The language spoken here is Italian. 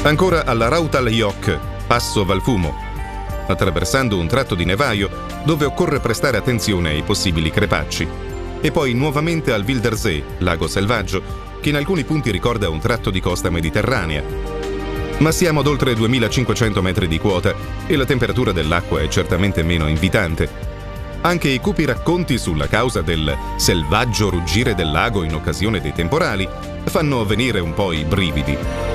Ancora alla Rautal-Joch, Passo Valfumo, attraversando un tratto di nevaio dove occorre prestare attenzione ai possibili crepacci. E poi nuovamente al Wildersee, lago selvaggio, che in alcuni punti ricorda un tratto di costa mediterranea. Ma siamo ad oltre 2500 metri di quota e la temperatura dell'acqua è certamente meno invitante. Anche i cupi racconti sulla causa del selvaggio ruggire del lago in occasione dei temporali fanno venire un po' i brividi.